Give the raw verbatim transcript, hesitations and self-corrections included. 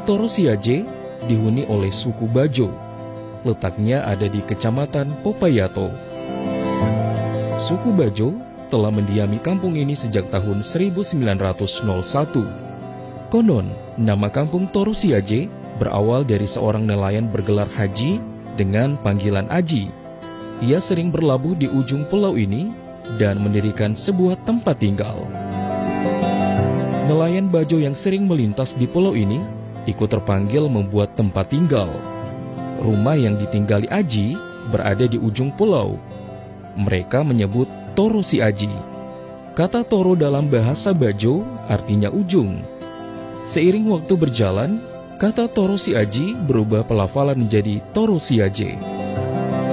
Toro Siaje dihuni oleh suku Bajo. Letaknya ada di Kecamatan Popayato. Suku Bajo telah mendiami kampung ini sejak tahun seribu sembilan ratus satu. Konon, nama kampung Toro Siaje berawal dari seorang nelayan bergelar haji dengan panggilan Aji. Ia sering berlabuh di ujung pulau ini dan mendirikan sebuah tempat tinggal. Nelayan Bajo yang sering melintas di pulau ini ikut terpanggil membuat tempat tinggal. Rumah yang ditinggali Aji berada di ujung pulau. Mereka menyebut Toro Si Aji. Kata Toro dalam bahasa Bajo artinya ujung. Seiring waktu berjalan, kata Toro Si Aji berubah pelafalan menjadi Toro Siaje.